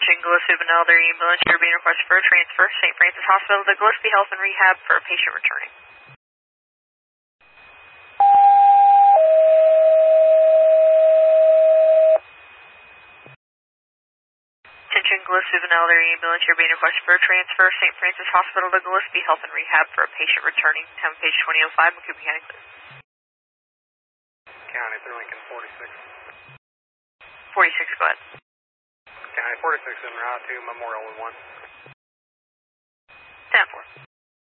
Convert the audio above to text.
Attention Gillespie and Elderly Ambulance, you're being requested for a transfer to St. Francis Hospital to Gillespie Health and Rehab for a patient returning. Attention Gillespie and Elderly Ambulance, you're being requested for a transfer to St. Francis Hospital to Gillespie Health and Rehab for a patient returning. Time page 2005, McCoop County, please. County through Lincoln 46. 46, go ahead. County 46 en route to Memorial 1. 10-4.